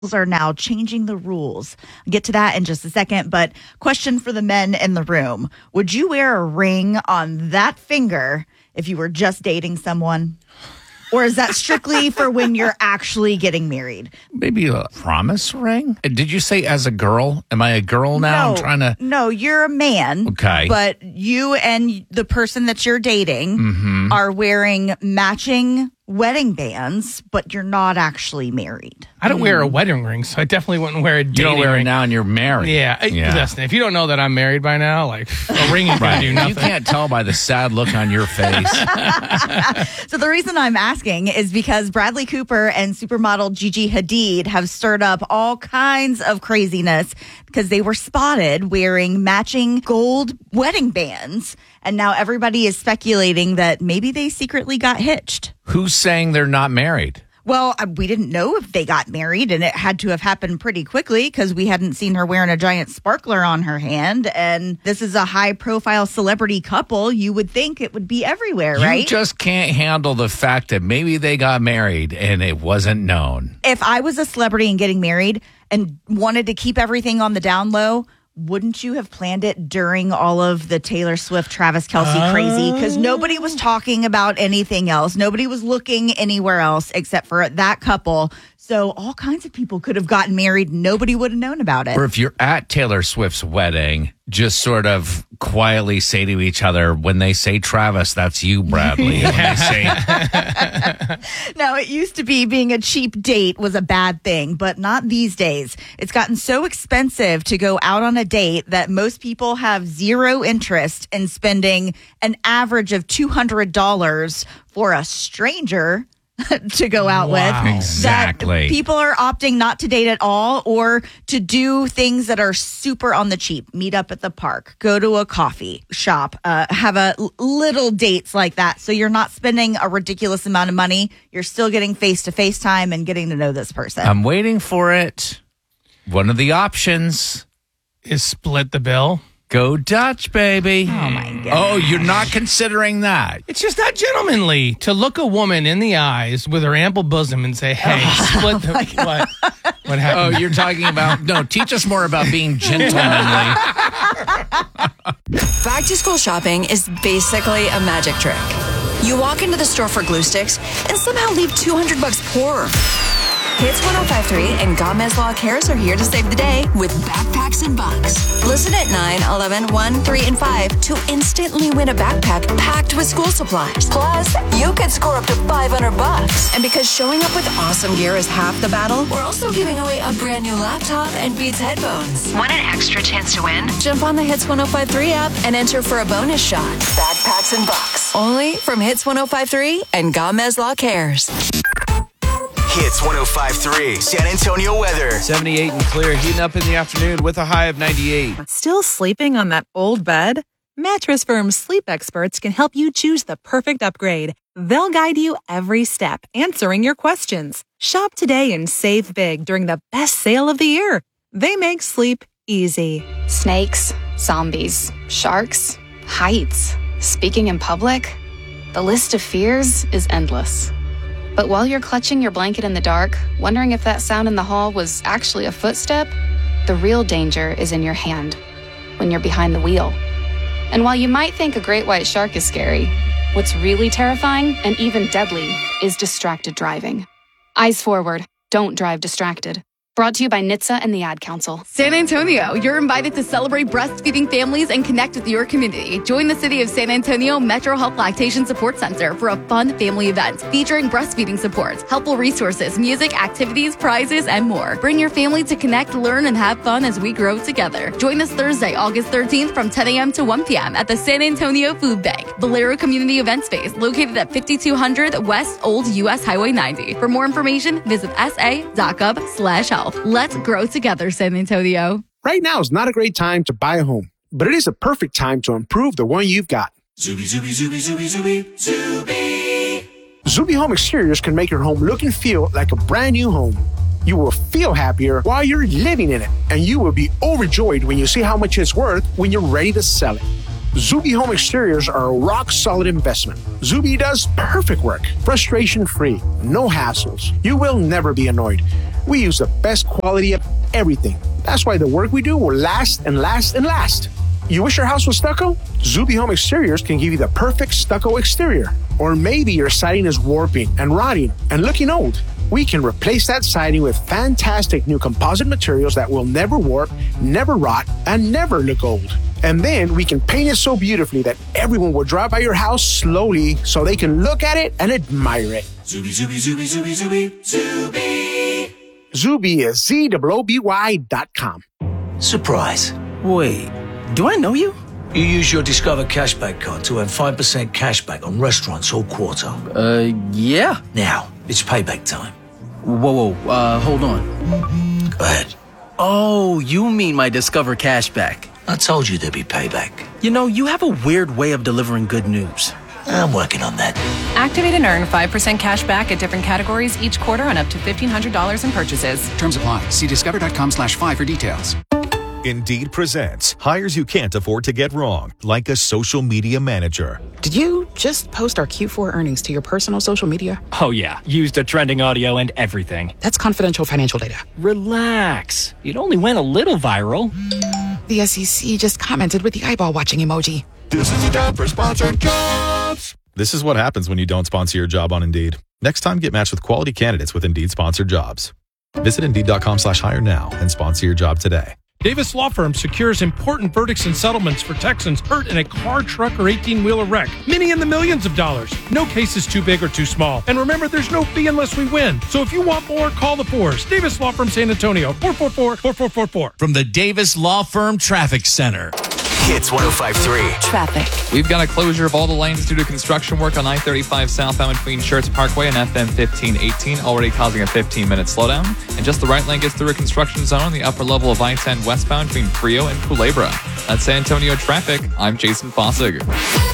are now changing the rules. I'll get to that in just a second, but question for the men in the room. Would you wear a ring on that finger if you were just dating someone? Or is that strictly for when you're actually getting married? Maybe a promise ring? Did you say as a girl? Am I a girl now? No, you're a man. Okay. But you and the person that you're dating are wearing matching wedding bands, but you're not actually married. I don't wear a wedding ring, so I definitely wouldn't wear a dating ring. You don't wear it now and you're married. Yeah. Listen, if you don't know that I'm married by now, like, a ring ain't going to do nothing. You can't tell by the sad look on your face. So the reason I'm asking is because Bradley Cooper and supermodel Gigi Hadid have stirred up all kinds of craziness because they were spotted wearing matching gold wedding bands. And now everybody is speculating that maybe they secretly got hitched. Who's saying they're not married? Well, we didn't know if they got married, and it had to have happened pretty quickly because we hadn't seen her wearing a giant sparkler on her hand. And this is a high-profile celebrity couple. You would think it would be everywhere, right? You just can't handle the fact that maybe they got married and it wasn't known. If I was a celebrity and getting married and wanted to keep everything on the down low, wouldn't you have planned it during all of the Taylor Swift, Travis Kelce crazy? Because nobody was talking about anything else. Nobody was looking anywhere else except for that couple. So all kinds of people could have gotten married. Nobody would have known about it. Or if you're at Taylor Swift's wedding, just sort of quietly say to each other, when they say Travis, that's you, Bradley. When they say... Now, it used to be being a cheap date was a bad thing, but not these days. It's gotten so expensive to go out on a date that most people have zero interest in spending an average of $200 for a stranger to go out with. Exactly. That people are opting not to date at all or to do things that are super on the cheap. Meet up at the park, go to a coffee shop, have a little dates like that. So you're not spending a ridiculous amount of money. You're still getting face-to-face time and getting to know this person. I'm waiting for it. One of the options is split the bill. Go Dutch, baby. Oh, my God. Oh, you're not considering that. It's just not gentlemanly to look a woman in the eyes with her ample bosom and say, hey, split the... What happened? Oh, you're talking about... No, teach us more about being gentlemanly. Back to school shopping is basically a magic trick. You walk into the store for glue sticks and somehow leave $200 poorer. Hits 105.3 and Gomez Law Cares are here to save the day with backpacks and bucks. Listen at 9, 11, 1, 3, and 5 to instantly win a backpack packed with school supplies. Plus, you could score up to $500. And because showing up with awesome gear is half the battle, we're also giving away a brand new laptop and Beats headphones. Want an extra chance to win? Jump on the Hits 105.3 app and enter for a bonus shot. Backpacks and bucks. Only from Hits 105.3 and Gomez Law Cares. Hits 105.3, San Antonio weather. 78 and clear, heating up in the afternoon with a high of 98. Still sleeping on that old bed? Mattress Firm's sleep experts can help you choose the perfect upgrade. They'll guide you every step, answering your questions. Shop today and save big during the best sale of the year. They make sleep easy. Snakes, zombies, sharks, heights, speaking in public. The list of fears is endless. But while you're clutching your blanket in the dark, wondering if that sound in the hall was actually a footstep, the real danger is in your hand, when you're behind the wheel. And while you might think a great white shark is scary, what's really terrifying and even deadly is distracted driving. Eyes forward, don't drive distracted. Brought to you by NHTSA and the Ad Council. San Antonio, you're invited to celebrate breastfeeding families and connect with your community. Join the City of San Antonio Metro Health Lactation Support Center for a fun family event featuring breastfeeding supports, helpful resources, music, activities, prizes, and more. Bring your family to connect, learn, and have fun as we grow together. Join us Thursday, August 13th from 10 a.m. to 1 p.m. at the San Antonio Food Bank, Valero Community Event Space, located at 5200 West Old US Highway 90. For more information, visit sa.gov/health. Let's grow together, San Antonio. Right now is not a great time to buy a home, but it is a perfect time to improve the one you've got. Zuby, Zuby, Zuby, Zuby, Zuby, Zuby. Zuby Home Exteriors can make your home look and feel like a brand new home. You will feel happier while you're living in it, and you will be overjoyed when you see how much it's worth when you're ready to sell it. Zuby Home Exteriors are a rock-solid investment. Zuby does perfect work, frustration-free, no hassles. You will never be annoyed. We use the best quality of everything. That's why the work we do will last and last and last. You wish your house was stucco? Zuby Home Exteriors can give you the perfect stucco exterior. Or maybe your siding is warping and rotting and looking old. We can replace that siding with fantastic new composite materials that will never warp, never rot, and never look old. And then we can paint it so beautifully that everyone will drive by your house slowly so they can look at it and admire it. Zuby, Zuby, Zuby, Zuby, Zuby, Zuby. Zuby is ZWY.com. Surprise. Wait, do I know you? You use your Discover Cashback card to earn 5% cashback on restaurants all quarter. Yeah. Now, it's payback time. Whoa, hold on. Go ahead. Oh, you mean my Discover Cashback. I told you there'd be payback. You know, you have a weird way of delivering good news. I'm working on that. Activate and earn 5% cash back at different categories each quarter on up to $1,500 in purchases. Terms apply. See discover.com/5 for details. Indeed presents hires you can't afford to get wrong, like a social media manager. Did you just post our Q4 earnings to your personal social media? Oh, yeah. Used the trending audio and everything. That's confidential financial data. Relax. It only went a little viral. The SEC just commented with the eyeball watching emoji. This is time for sponsored jobs. This is what happens when you don't sponsor your job on Indeed. Next time, get matched with quality candidates with Indeed sponsored jobs. Visit Indeed.com/hire now and sponsor your job today. Davis Law Firm secures important verdicts and settlements for Texans hurt in a car, truck, or 18-wheeler wreck. Many in the millions of dollars. No case is too big or too small. And remember, there's no fee unless we win. So if you want more, call the Fours. Davis Law Firm San Antonio, 444-4444. From the Davis Law Firm Traffic Center. Hits 105.3. Traffic. We've got a closure of all the lanes due to construction work on I-35 southbound between Schertz Parkway and FM 1518, already causing a 15-minute slowdown. And just the right lane gets through a construction zone on the upper level of I-10 westbound between Frio and Culebra. That's San Antonio traffic. I'm Jason Fossig.